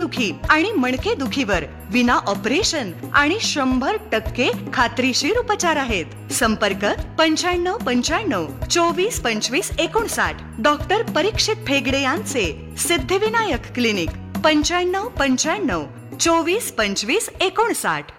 गुडघेदुखी आणि मणकेदुखीवर विना ऑपरेशन आणि 100% खात्रीशीर उपचार आहेत. संपर्क 9595242559. डॉक्टर परीक्षित फेगडे यांचे सिद्धिविनायक क्लिनिक 9595242559.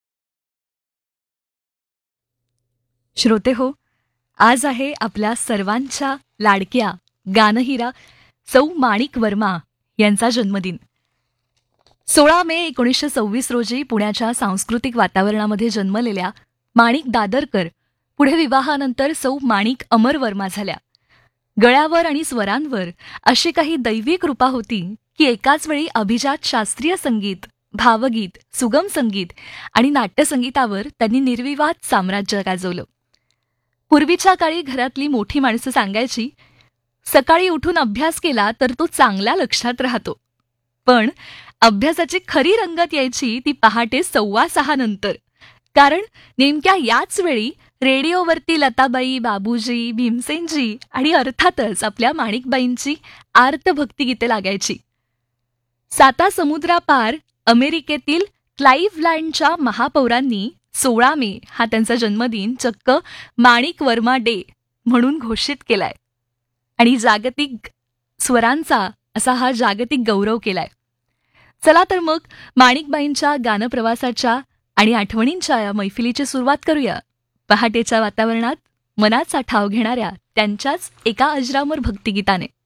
श्रोते हो, आज आहे आपल्या सर्वांच्या लाडक्या गानहिरा सौ माणिक वर्मा यांचा जन्मदिन. 16 मे 1926 रोजी पुण्याच्या सांस्कृतिक वातावरणामध्ये जन्मलेल्या माणिक दादरकर पुढे विवाहानंतर सौ माणिक अमर वर्मा झाल्या. गळ्यावर आणि स्वरांवर अशी काही दैवी कृपा होती की एकाच वेळी अभिजात शास्त्रीय संगीत, भावगीत, सुगम संगीत आणि नाट्यसंगीतावर त्यांनी निर्विवाद साम्राज्य गाजवलं. पूर्वीच्या काळी घरातली मोठी माणसं सांगायची, सकाळी उठून अभ्यास केला तर तो चांगला लक्षात राहतो. पण अभ्यासाची खरी रंगत यायची ती पहाटे 6:15 नंतर. कारण नेमक्या याच वेळी रेडिओवरती लताबाई, बाबूजी, भीमसेनजी आणि अर्थातच आपल्या माणिकबाईंची आर्त भक्तिगीते लागायची. साता समुद्रापार अमेरिकेतील क्लाइव्हलँडच्या महापौरांनी 16 मे हा त्यांचा जन्मदिन चक्क माणिक वर्मा डे म्हणून घोषित केलाय आणि जागतिक स्वरांचा असा हा जागतिक गौरव केलाय. चला तर मग माणिकबाईंच्या गानप्रवासाच्या आणि आठवणींच्या या मैफिलीची सुरुवात करूया. पहाटेच्या वातावरणात मनाचा ठाव घेणाऱ्या त्यांच्याच एका अजरामर भक्तिगीताने.